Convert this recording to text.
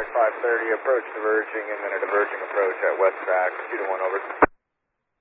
530, approach diverging and then a diverging approach at west track, 2 to 1 over.